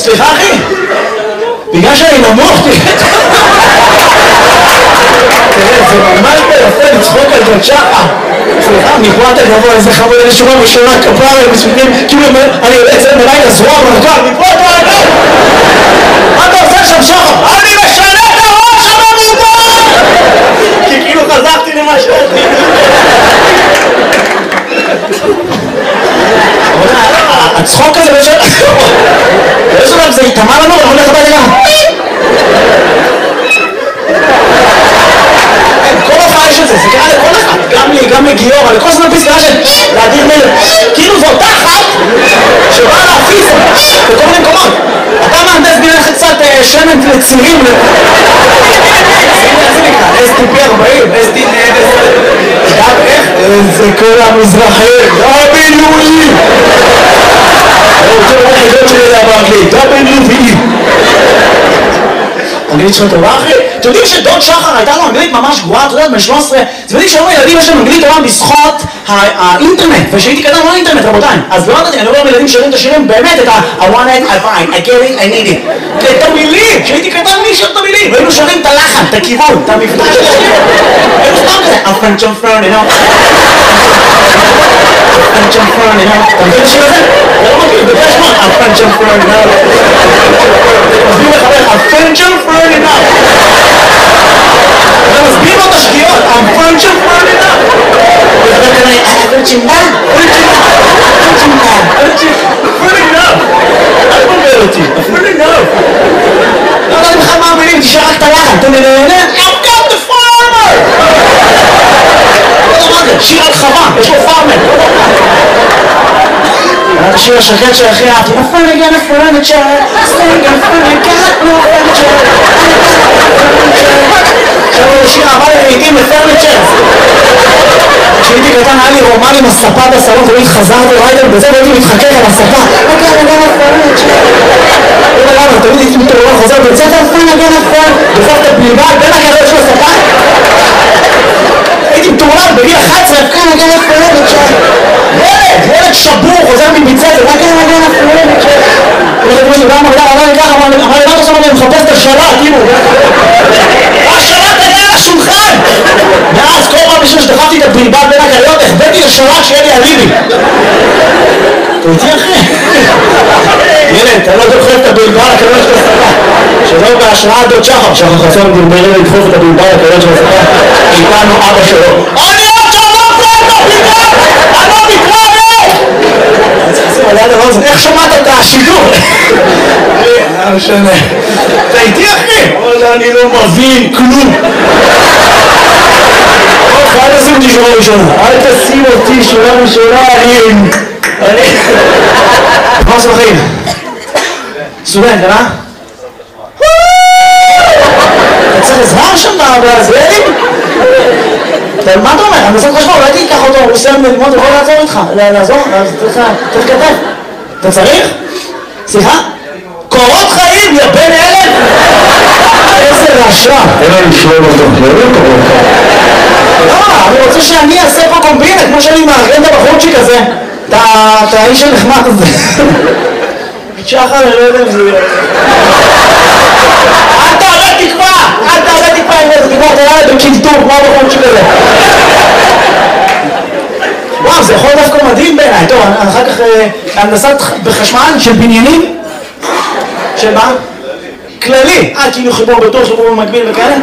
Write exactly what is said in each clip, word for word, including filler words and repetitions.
סליחה אחי, בגלל שאני נמוך, תראה, זה ממש ביפה לצחוק על דוד שחר. סליחה, מפרט הגבוה, איזה חמוד, אני שומע בשורה כפרה, הם מספיקים, כאילו אני יוצא בלילה זרוע ברגל, מפרט ברגל! מה אתה עושה שם שחר? אני משנה את הראש שם המותר! כי כאילו חזרתי למה שאתי. הצחוק הזה בשביל... באיזה עולם זה התאמה לנו, אנחנו הולך הביתה גם. כל הופעה יש את זה, זה קרה לכל אחד, גם לי, גם לגיור, אבל כל זמן פסקרה של להדיר מלך, כאילו זו אותה אחת שבאה להפיץ בכל מיני מקומות. אתה מהנדס בינך קצת שמן לצירים, אס טי פי ארבעים, אס טי פי גם איך? זה כל המזרחים, דאבילווי! הוא רוצה לראות חידות שלי לדבר באנגלית, דאבילווי! אנגלית שלך טובה אחי? אתם יודעים שדוד שחר הייתה לו אנגלית ממש גרועה, אתה יודע, בן שלוש עשרה, אתם יודעים שהיום הילדים יש להם אנגלית טובה בזכות האינטרנט, ושהייתי קטן לא האינטרנט רבותיי, אז לא יודעתי, אני אומר לילדים שרים את השירים באמת את ה I want it, I find, I get it, I need it, את המילים, שהייתי קטן מי שר את המילים, והיינו שרים את הלחן, את הכיוון, את המבטא של השיר, היינו סתם כזה, I'm French, I'm French, you know, French, I'm French, you know, אתה מכיר את השיר הזה? זה לא מכיר, בגלל שמות, I'm French, I'm French, you know, מסביר לחבר, I'm French, I'm French, you know, אתה מסביר לו את השגיאות, I'm French, I'm French, you know, וחבר כזה, אבל צ'ינדה, אבל צ'ינדה, אבל צ'ינדה, אבל צ'ינדה, אפילו enough, אל תבלבל אותי, אפילו enough, לא יודעת לך מה המילים, תשאר רק את הלחן, אתה נהנה, I've got the farmer, לא יודע מה זה, שיר על חווה, יש לו פארמר, את השיר השקט שהכי אהבתי, נפל again a furniture, staying in front of got no furniture, עכשיו הוא שיר אהבה לעיתים לפרניצ'ר. כשהייתי קטן היה לי רומן עם הספה בסלון, תמיד חזרתי ריידר בזה והייתי מתחכך על הספה. אוקיי, אני גם הפרניצ'ר. לא יודע למה, תמיד הייתי מתעורר חוזר בצאת הפרן, אני גם הפרן, בסוף את הבלבל בין הקריות של הספה. הייתי מתעורר בגיל אחת עשרה, כן, אני גם הפרניצ'ר. ילד, ילד שבור, חוזר מביצה, זה רק אני גם הפרניצ'ר. ילד כמו שגם אמר, אמר לי ככה, אמר לי, מה אתה שם, אני מחפש את השלט, כאילו. השלט היה על השולחן! ואז כל פעם בשביל שדחפתי את הבלבל בין הקריות, החבאתי לשלט שיהיה לי אליבי. אתה איתי אחי? ילד, אתה לא דוחף את הבלבל לקריות של הספה. שלא בהשראת דוד שחר, שחר חסון דרברי לדחוף את הבלבל לקריות של הספה, איתנו אבא שלו. אני עוד שם לא קורא את הבלבל! אני לא מתראה! איך שמעת את השידור? לא משנה. אתה איתי אחי? אני לא מבין כלום. אל תשים אותי שורה ראשונה. אל תשים אותי שורה ראשונה. אני... מה עושה בחיים? סטודנט, אה? אתה צריך עזרה שם בזרדים? מה אתה אומר? אני עושה חשבון, אולי תיקח אותו, הוא עושה ללמוד, הוא יכול לעזור איתך. לעזור? אז צריך כתב. אתה צריך? סליחה? קורות חיים, יא בן אלף! איזה רשע! אין לנו שואל אותו, לא יודע קורות חיים. לא, אני רוצה שאני אעשה פה קומבינה, כמו שאני מארגן את הבחורצ'יק הזה. את האיש הנחמד הזה. שחר, אני לא יודע אם זה יהיה. אל תעלה תקווה! אל תעלה תקווה עם איזה תקווה, תראה לי בקינטור, כמו הבחורצ'יק הזה. וואו, זה יכול דווקא מדהים בעיניי. טוב, אחר כך הנדסת בחשמל של בניינים. של מה? כללי. אה, כאילו חיבור בטור, חיבור במקביל וכאלה?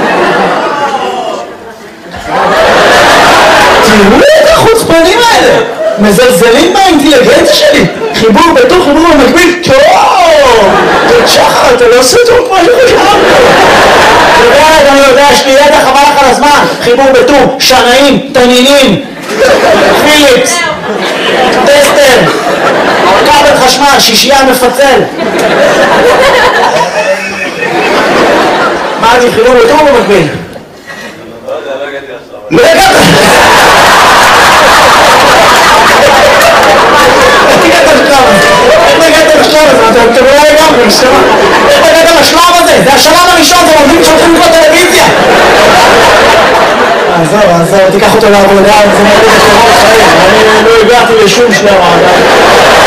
תראו את החוצפנים האלה! מזלזלים באינטליגנציה שלי! חיבור בטור, חיבור במקביל, טוב! דוד שחר, אתה לא עושה טוב כמו שחשבתי! אתה יודע, אני יודע, יש לי ידע חבל לך על הזמן! חיבור בטור, שנאים, תנינים, פיליפס, טסטר, כבל חשמל, שישייה מפצל. מה אני חיבור בטור במקביל? לא הגעת! איך הגעת לשלב הזה? איך הגעת לשלב הזה? אתם לא הגעתם, נשמע. איך הגעת לשלב הזה? זה השלב הראשון, זה עובדים שהולכים לקרוא טלוויזיה. עזוב, עזוב, תיקח אותו לעבודה, זה מראה את הקורות חיים. אני לא הגעתי לשום שלב.